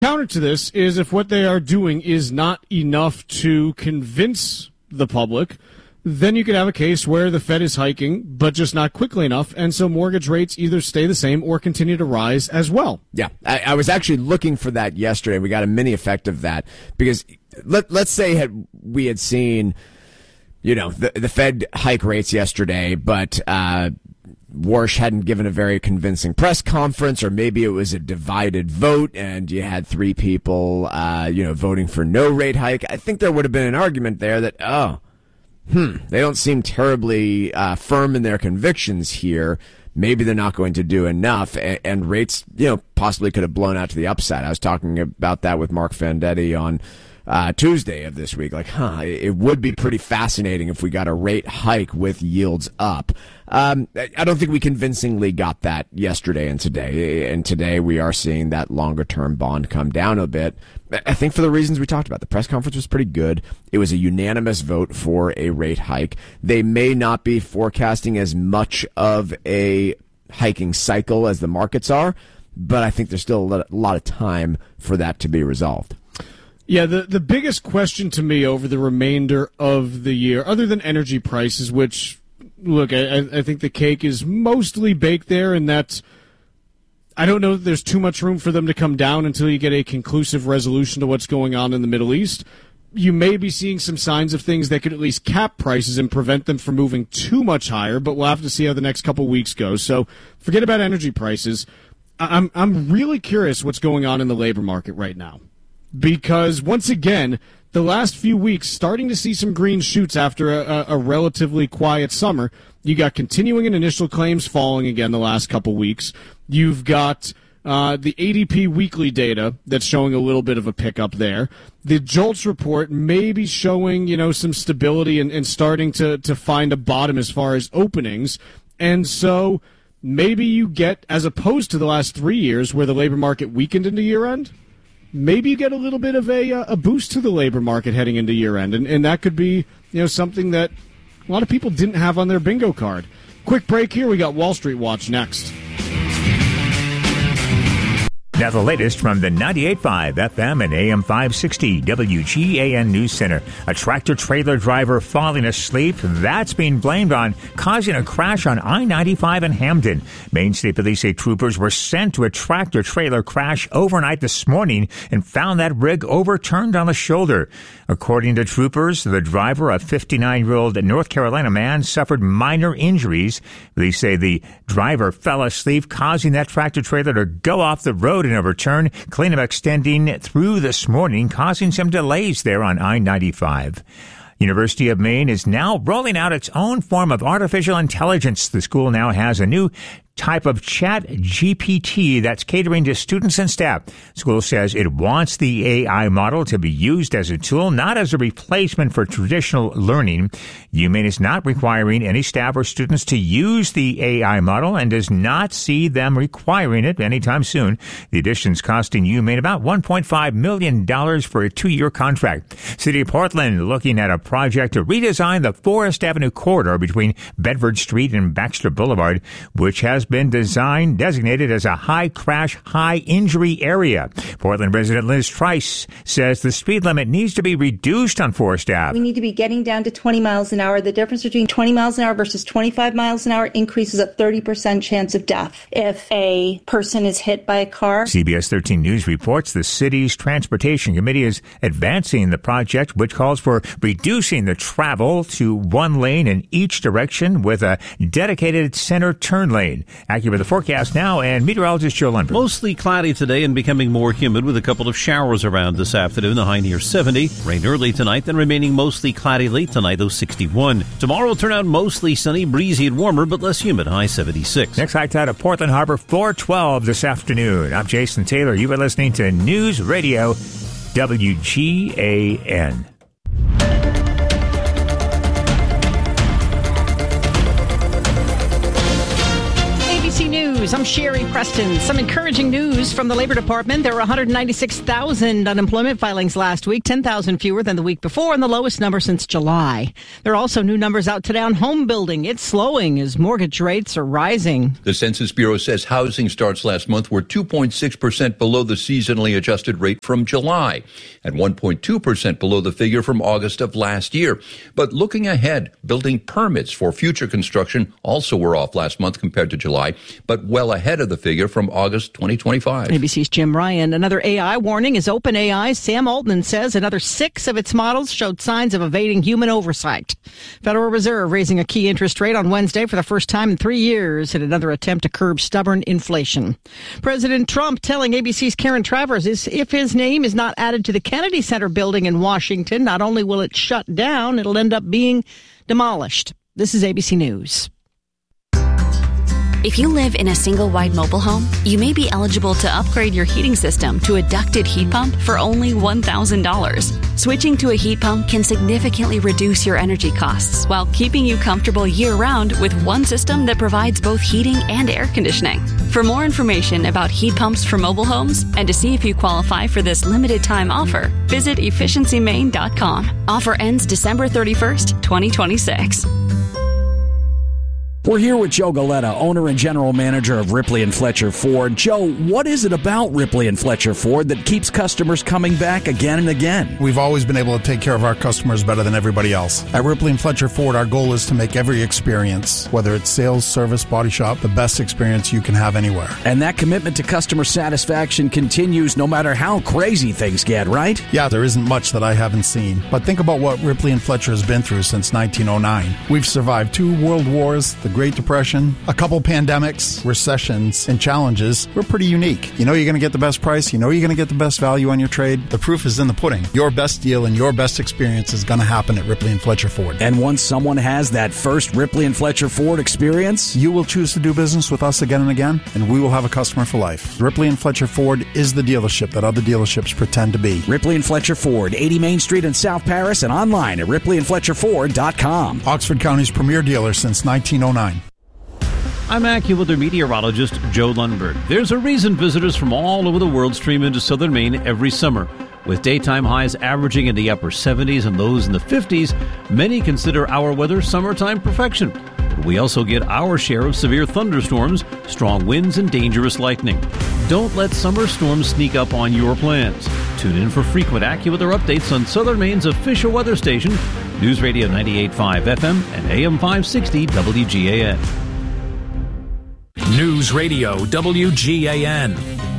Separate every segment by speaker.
Speaker 1: Counter to this is if what they are doing is not enough to convince the public, then you could have a case where the Fed is hiking, but just not quickly enough, and so mortgage rates either stay the same or continue to rise as well.
Speaker 2: Yeah, I was actually looking for that yesterday. We got a mini effect of that because let's say we had seen, the Fed hike rates yesterday, but Warsh hadn't given a very convincing press conference, or maybe it was a divided vote and you had three people, voting for no rate hike. I think there would have been an argument there that, they don't seem terribly firm in their convictions here. Maybe they're not going to do enough, and rates, possibly could have blown out to the upside. I was talking about that with Mark Fandetti on Tuesday of this week. It would be pretty fascinating if we got a rate hike with yields up. I don't think we convincingly got that yesterday and today. And today we are seeing that longer term bond come down a bit. I think for the reasons we talked about. The press conference was pretty good. It was a unanimous vote for a rate hike. They may not be forecasting as much of a hiking cycle as the markets are, but I think there's still a lot of time for that to be resolved.
Speaker 1: Yeah, the biggest question to me over the remainder of the year, other than energy prices, which, look, I think the cake is mostly baked there, and that's, I don't know that there's too much room for them to come down until you get a conclusive resolution to what's going on in the Middle East. You may be seeing some signs of things that could at least cap prices and prevent them from moving too much higher, but we'll have to see how the next couple weeks go. So forget about energy prices. I'm really curious what's going on in the labor market right now. Because, once again, the last few weeks, starting to see some green shoots after a relatively quiet summer. You got continuing and initial claims falling again the last couple weeks. You've got the ADP weekly data that's showing a little bit of a pickup there. The JOLTS report may be showing, some stability and starting to find a bottom as far as openings. And so maybe you get, as opposed to the last 3 years where the labor market weakened into year-end, maybe you get a little bit of a boost to the labor market heading into year-end, and that could be something that a lot of people didn't have on their bingo card. Quick break here. We got Wall Street Watch next.
Speaker 3: Now the latest from the 98.5 FM and AM 560 WGAN News Center. A tractor-trailer driver falling asleep. That's being blamed on causing a crash on I-95 in Hamden. Maine State Police say troopers were sent to a tractor-trailer crash overnight this morning and found that rig overturned on the shoulder. According to troopers, the driver, a 59-year-old North Carolina man, suffered minor injuries. Police say the driver fell asleep, causing that tractor-trailer to go off the road and overturn. Cleanup extending through this morning, causing some delays there on I-95. University of Maine is now rolling out its own form of artificial intelligence. The school now has a new type of chat GPT that's catering to students and staff. School says it wants the AI model to be used as a tool, not as a replacement for traditional learning. UMaine is not requiring any staff or students to use the AI model and does not see them requiring it anytime soon. The addition's costing UMaine about $1.5 million for a 2-year contract. City of Portland looking at a project to redesign the Forest Avenue corridor between Bedford Street and Baxter Boulevard, which has been designated as a high crash, high injury area. Portland resident Liz Trice says the speed limit needs to be reduced on Forest Ave.
Speaker 4: We need to be getting down to 20 miles an hour. The difference between 20 miles an hour versus 25 miles an hour increases a 30% chance of death if a person is hit by a car.
Speaker 3: CBS 13 News reports the city's Transportation Committee is advancing the project, which calls for reducing the travel to one lane in each direction with a dedicated center turn lane. Accurate the forecast now, and meteorologist Joe Lundberg.
Speaker 5: Mostly cloudy today and becoming more humid with a couple of showers around this afternoon. The high near 70. Rain early tonight, then remaining mostly cloudy late tonight, though 61. Tomorrow will turn out mostly sunny, breezy and warmer, but less humid, high 76.
Speaker 3: Next high tide at Portland Harbor, 412 this afternoon. I'm Jason Taylor. You are listening to News Radio WGAN.
Speaker 6: News. I'm Sherry Preston. Some encouraging news from the Labor Department. There were 196,000 unemployment filings last week, 10,000 fewer than the week before, and the lowest number since July. There are also new numbers out today on home building. It's slowing as mortgage rates are rising.
Speaker 7: The Census Bureau says housing starts last month were 2.6% below the seasonally adjusted rate from July and 1.2% below the figure from August of last year. But looking ahead, building permits for future construction also were off last month compared to July, but well ahead of the figure from August 2025.
Speaker 6: ABC's Jim Ryan. Another AI warning is OpenAI's Sam Altman says another 6 of its models showed signs of evading human oversight. Federal Reserve raising a key interest rate on Wednesday for the first time in 3 years in another attempt to curb stubborn inflation. President Trump telling ABC's Karen Travers if his name is not added to the Kennedy Center building in Washington, not only will it shut down, it'll end up being demolished. This is ABC News.
Speaker 8: If you live in a single-wide mobile home, you may be eligible to upgrade your heating system to a ducted heat pump for only $1,000. Switching to a heat pump can significantly reduce your energy costs while keeping you comfortable year-round with one system that provides both heating and air conditioning. For more information about heat pumps for mobile homes and to see if you qualify for this limited-time offer, visit efficiencymain.com. Offer ends December 31st, 2026.
Speaker 9: We're here with Joe Galetta, owner and general manager of Ripley & Fletcher Ford. Joe, what is it about Ripley & Fletcher Ford that keeps customers coming back again and again?
Speaker 10: We've always been able to take care of our customers better than everybody else. At Ripley & Fletcher Ford, our goal is to make every experience, whether it's sales, service, body shop, the best experience you can have anywhere.
Speaker 9: And that commitment to customer satisfaction continues no matter how crazy things get, right?
Speaker 10: Yeah, there isn't much that I haven't seen. But think about what Ripley & Fletcher has been through since 1909. We've survived 2 world wars, the Great Depression, a couple pandemics, recessions, and challenges. We're pretty unique. You know you're going to get the best price. You know you're going to get the best value on your trade. The proof is in the pudding. Your best deal and your best experience is going to happen at Ripley & Fletcher Ford.
Speaker 9: And once someone has that first Ripley & Fletcher Ford experience,
Speaker 10: you will choose to do business with us again and again, and we will have a customer for life. Ripley & Fletcher Ford is the dealership that other dealerships pretend to be.
Speaker 9: Ripley & Fletcher Ford, 80 Main Street in South Paris, and online at ripleyandfletcherford.com.
Speaker 10: Oxford County's premier dealer since 1909.
Speaker 5: I'm AccuWeather meteorologist Joe Lundberg. There's a reason visitors from all over the world stream into southern Maine every summer. With daytime highs averaging in the upper 70s and lows in the 50s, many consider our weather summertime perfection. But we also get our share of severe thunderstorms, strong winds, and dangerous lightning. Don't let summer storms sneak up on your plans. Tune in for frequent AccuWeather updates on Southern Maine's official weather station, News Radio 98.5 FM and AM 560 WGAN.
Speaker 11: News Radio WGAN.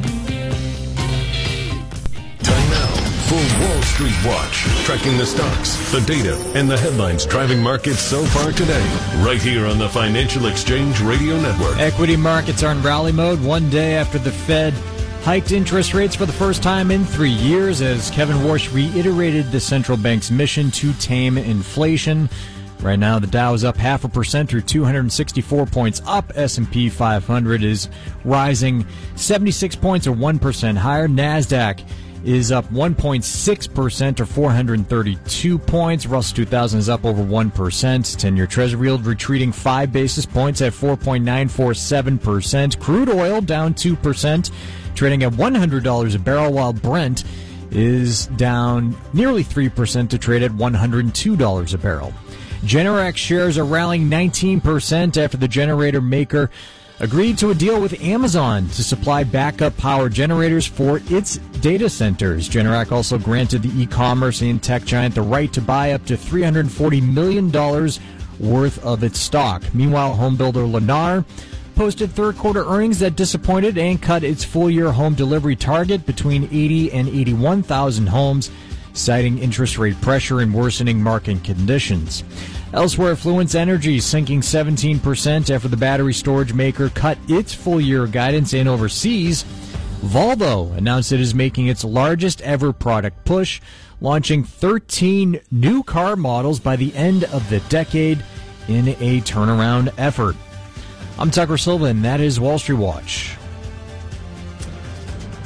Speaker 12: Time now for Wall Street Watch, tracking the stocks, the data, and the headlines driving markets so far today. Right here on the Financial Exchange Radio Network.
Speaker 13: Equity markets are in rally mode one day after the Fed hiked interest rates for the first time in 3 years as Kevin Warsh reiterated the central bank's mission to tame inflation. Right now, the Dow is up 0.5% through 264 points up. S&P 500 is rising 76 points or 1% higher. NASDAQ is up 1.6% or 432 points. Russell 2000 is up over 1%. 10-year Treasury yield retreating 5 basis points at 4.947%. Crude oil down 2%, trading at $100 a barrel, while Brent is down nearly 3% to trade at $102 a barrel. Generac shares are rallying 19% after the generator maker agreed to a deal with Amazon to supply backup power generators for its data centers. Generac also granted the e-commerce and tech giant the right to buy up to $340 million worth of its stock. Meanwhile, home builder Lennar posted third-quarter earnings that disappointed and cut its full-year home delivery target between 80 and 81,000 homes, citing interest rate pressure and worsening market conditions. Elsewhere, Fluence Energy sinking 17% after the battery storage maker cut its full-year guidance. And overseas, Volvo announced it is making its largest ever product push, launching 13 new car models by the end of the decade in a turnaround effort. I'm Tucker Silva, and that is Wall Street Watch.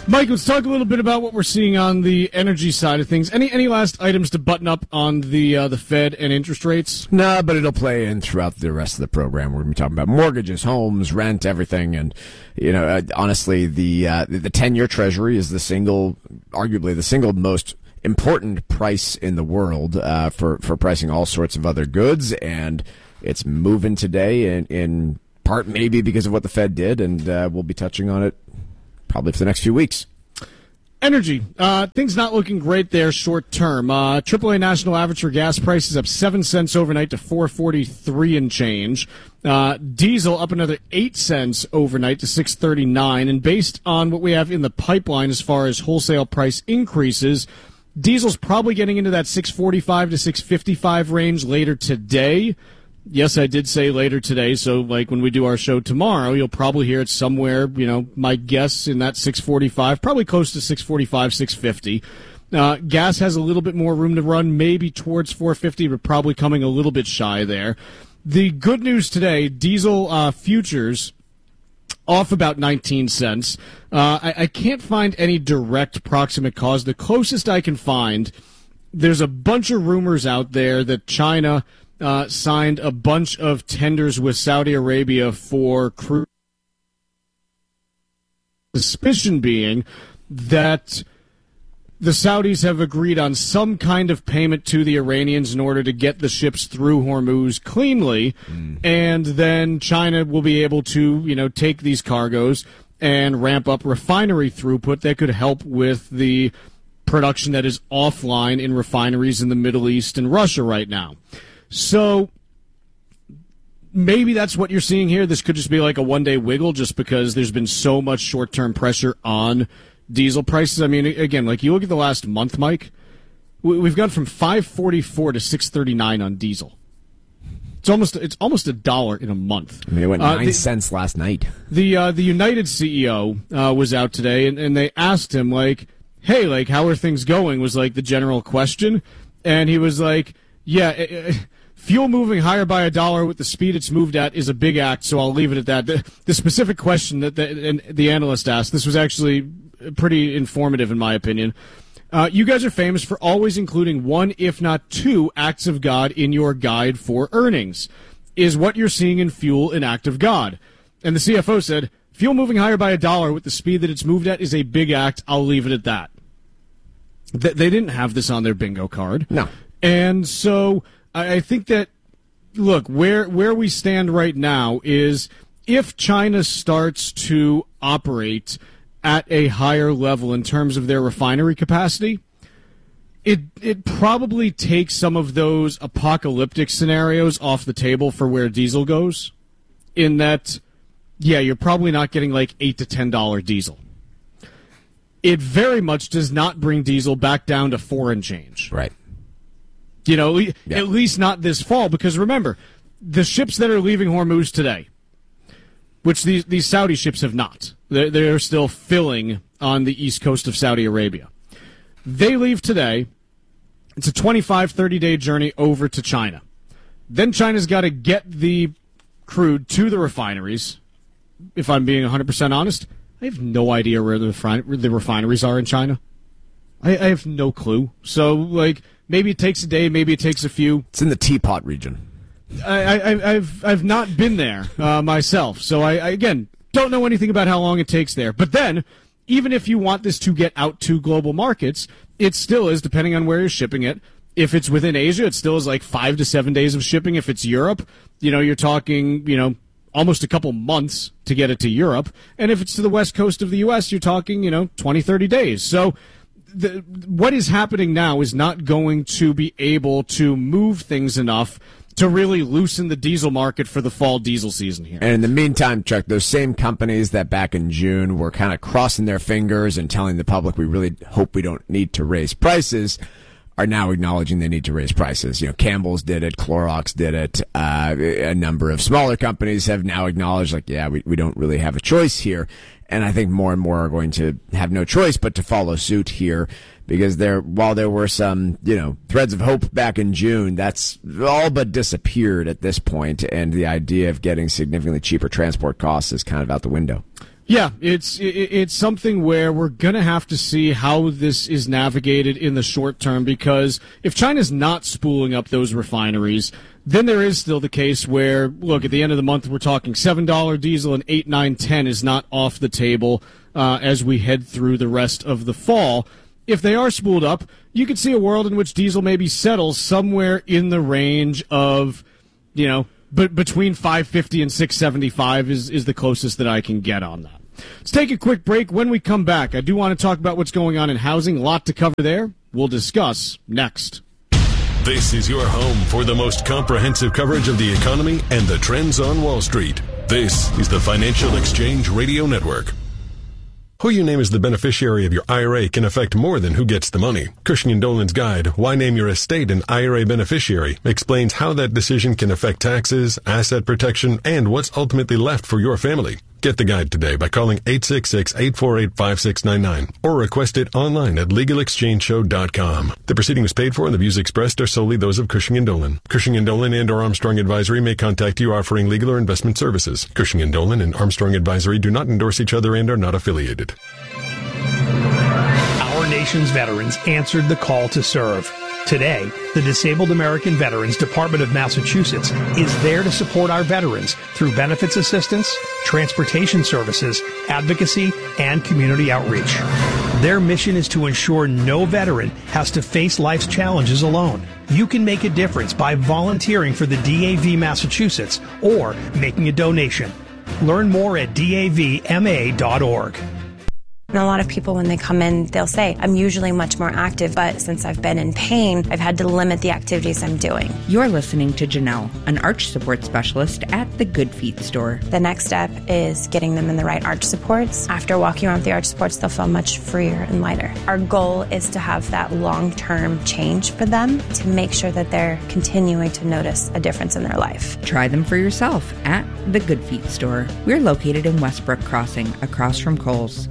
Speaker 1: Mike, let's talk a little bit about what we're seeing on the energy side of things. Any last items to button up on the Fed and interest rates?
Speaker 2: No, but it'll play in throughout the rest of the program. We're going to be talking about mortgages, homes, rent, everything. And, honestly, the 10-year Treasury is arguably the single most important price in the world for pricing all sorts of other goods. And it's moving today in part maybe because of what the Fed did. And we'll be touching on it probably for the next few weeks.
Speaker 1: Energy. Things not looking great there short term. AAA national average for gas prices up 7 cents overnight to $4.43 and change. Diesel up another 8 cents overnight to $6.39. And based on what we have in the pipeline as far as wholesale price increases, diesel's probably getting into that $6.45 to $6.55 range later today. Yes, I did say later today, so like when we do our show tomorrow, you'll probably hear it somewhere, my guess in that $6.45, probably close to $6.45, $6.50. Gas has a little bit more room to run, maybe towards $4.50, but probably coming a little bit shy there. The good news today, diesel futures off about 19 cents. I can't find any direct proximate cause. The closest I can find, there's a bunch of rumors out there that China signed a bunch of tenders with Saudi Arabia for crude. Suspicion being that the Saudis have agreed on some kind of payment to the Iranians in order to get the ships through Hormuz cleanly, and then China will be able to, take these cargoes and ramp up refinery throughput that could help with the production that is offline in refineries in the Middle East and Russia right now. So maybe that's what you're seeing here. This could just be like a one-day wiggle just because there's been so much short-term pressure on diesel prices. I mean, again, like you look at the last month, Mike, we've gone from $5.44 to $6.39 on diesel. It's almost $1 in a month.
Speaker 2: I mean, it went 9 cents last night.
Speaker 1: The United CEO was out today, and they asked him, like, hey, like, how are things going, was like the general question. And he was like, yeah, fuel moving higher by $1 with the speed it's moved at is a big act, so I'll leave it at that. The specific question that the analyst asked, this was actually pretty informative in my opinion. You guys are famous for always including one, if not two, acts of God in your guide for earnings. Is what you're seeing in fuel an act of God? And the CFO said, fuel moving higher by $1 with the speed that it's moved at is a big act. I'll leave it at that. They didn't have this on their bingo card.
Speaker 2: No.
Speaker 1: And so I think that, look, where we stand right now is if China starts to operate at a higher level in terms of their refinery capacity, it probably takes some of those apocalyptic scenarios off the table for where diesel goes, in that, yeah, you're probably not getting like $8 to $10 diesel. It very much does not bring diesel back down to 4 and change.
Speaker 2: Right.
Speaker 1: At least not this fall, because remember, the ships that are leaving Hormuz today, which these Saudi ships have not, they're still filling on the east coast of Saudi Arabia. They leave today. It's a 25, 30-day journey over to China. Then China's got to get the crude to the refineries. If I'm being 100% honest, I have no idea where the refineries are in China. I have no clue. So, like, maybe it takes a day, maybe it takes a few.
Speaker 2: It's in the Teapot region.
Speaker 1: I've not been there myself, so I again don't know anything about how long it takes there. But then, even if you want this to get out to global markets, it still is, depending on where you're shipping it. If it's within Asia, it still is like 5 to 7 days of shipping. If it's Europe, you're talking, almost a couple months to get it to Europe. And if it's to the west coast of the U.S., you're talking, 20, 30 days. So what is happening now is not going to be able to move things enough to really loosen the diesel market for the fall diesel season here.
Speaker 2: And in the meantime, Chuck, those same companies that back in June were kind of crossing their fingers and telling the public we really hope we don't need to raise prices are now acknowledging they need to raise prices. Campbell's did it, Clorox did it. A number of smaller companies have now acknowledged, we don't really have a choice here. And I think more and more are going to have no choice but to follow suit here, because while there were some, threads of hope back in June, that's all but disappeared at this point, and the idea of getting significantly cheaper transport costs is kind of out the window.
Speaker 1: Yeah, it's something where we're going to have to see how this is navigated in the short term, because if China's not spooling up those refineries, then there is still the case where, look, at the end of the month, we're talking $7 diesel and $8, $9, $10 is not off the table as we head through the rest of the fall. If they are spooled up, you could see a world in which diesel maybe settles somewhere in the range of, but between $5.50 and $6.75 is the closest that I can get on that. Let's take a quick break. When we come back, I do want to talk about what's going on in housing. A lot to cover there. We'll discuss next.
Speaker 12: This is your home for the most comprehensive coverage of the economy and the trends on Wall Street. This is the Financial Exchange Radio Network. Who you name as the beneficiary of your IRA can affect more than who gets the money. Cushing & Dolan's guide, Why Name Your Estate an IRA Beneficiary, explains how that decision can affect taxes, asset protection, and what's ultimately left for your family. Get the guide today by calling 866-848-5699 or request it online at LegalExchangeShow.com. The proceeding was paid for and the views expressed are solely those of Cushing & Dolan. Cushing & Dolan and or Armstrong Advisory may contact you offering legal or investment services. Cushing & Dolan and Armstrong Advisory do not endorse each other and are not affiliated.
Speaker 14: Our nation's veterans answered the call to serve. Today, the Disabled American Veterans Department of Massachusetts is there to support our veterans through benefits assistance, transportation services, advocacy, and community outreach. Their mission is to ensure no veteran has to face life's challenges alone. You can make a difference by volunteering for the DAV Massachusetts or making a donation. Learn more at davma.org.
Speaker 15: And a lot of people, when they come in, they'll say, I'm usually much more active, but since I've been in pain, I've had to limit the activities I'm doing.
Speaker 16: You're listening to Janelle, an arch support specialist at the Good Feet store.
Speaker 15: The next step is getting them in the right arch supports. After walking around with the arch supports, they'll feel much freer and lighter. Our goal is to have that long-term change for them to make sure that they're continuing to notice a difference in their life.
Speaker 16: Try them for yourself at the Good Feet store. We're located in Westbrook Crossing, across from Kohl's.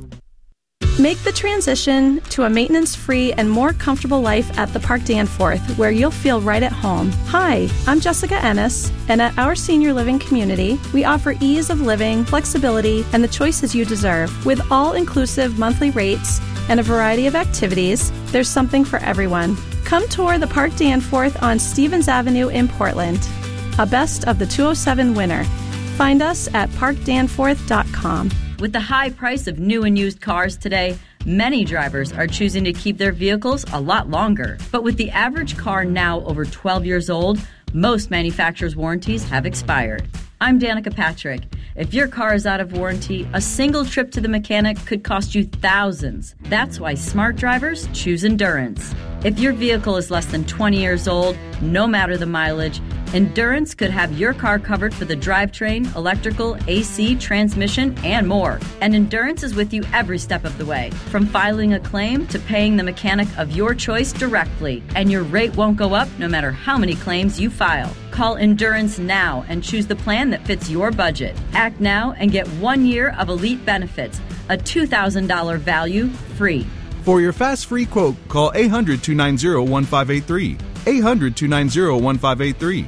Speaker 17: Make the transition to a maintenance-free and more comfortable life at the Park Danforth, where you'll feel right at home. Hi, I'm Jessica Ennis, and at our senior living community, we offer ease of living, flexibility, and the choices you deserve. With all-inclusive monthly rates and a variety of activities, there's something for everyone. Come tour the Park Danforth on Stevens Avenue in Portland. A Best of the 207 winner. Find us at parkdanforth.com.
Speaker 18: With the high price of new and used cars today, many drivers are choosing to keep their vehicles a lot longer. But with the average car now over 12 years old, most manufacturers' warranties have expired. I'm Danica Patrick. If your car is out of warranty, a single trip to the mechanic could cost you thousands. That's why smart drivers choose Endurance. If your vehicle is less than 20 years old, no matter the mileage, Endurance could have your car covered for the drivetrain, electrical, AC, transmission, and more. And Endurance is with you every step of the way, from filing a claim to paying the mechanic of your choice directly. And your rate won't go up no matter how many claims you file. Call Endurance now and choose the plan that fits your budget. Act now and get 1 year of elite benefits, a $2,000 value free.
Speaker 19: For your fast free quote, call 800-290-1583. 800-290-1583.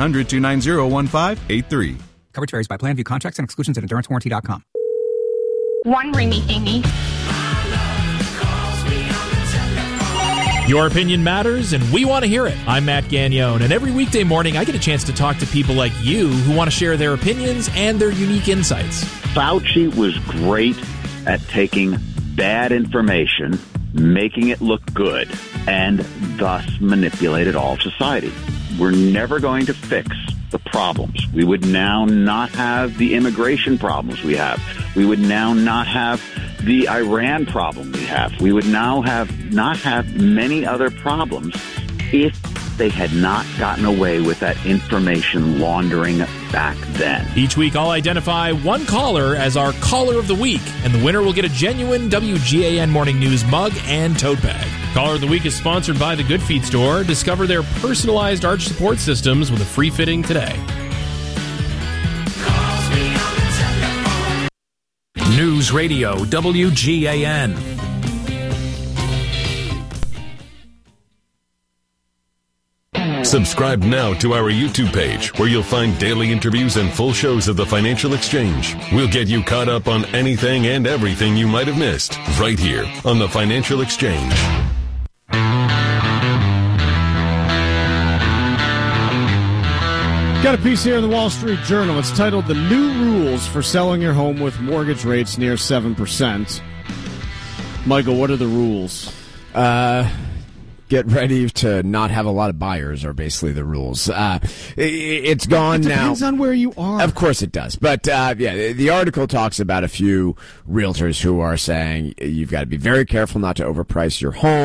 Speaker 19: 800-290-1583.
Speaker 20: Coverage varies by plan. View contracts and exclusions at EnduranceWarranty.com.
Speaker 21: One ring me, Amy.
Speaker 22: Your opinion matters, and we want to hear it. I'm Matt Gagnone, and every weekday morning I get a chance to talk to people like you who want to share their opinions and their unique insights.
Speaker 23: Fauci was great at taking bad information, making it look good, and thus manipulated all of society. We're never going to fix the problems. We would now not have the immigration problems we have. We would now not have the Iran problem we have. We would now not have many other problems if they had not gotten away with that information laundering back then.
Speaker 22: Each week, I'll identify one caller as our Caller of the Week, and the winner will get a genuine WGAN Morning News mug and tote bag. Caller of the Week is sponsored by the Good Feet store. Discover their personalized arch support systems with a free fitting today.
Speaker 11: News Radio WGAN.
Speaker 12: Subscribe now to our YouTube page, where you'll find daily interviews and full shows of the Financial Exchange. We'll get you caught up on anything and everything you might have missed, right here on the Financial Exchange.
Speaker 1: Got a piece here in the Wall Street Journal. It's titled "The New Rules for Selling Your Home with Mortgage Rates Near 7%. Michael, what are the rules?
Speaker 2: Get ready to not have a lot of buyers are basically the rules. It's gone now.
Speaker 1: It depends on where you are.
Speaker 2: Of course it does. But, the article talks about a few realtors who are saying you've got to be very careful not to overprice your home.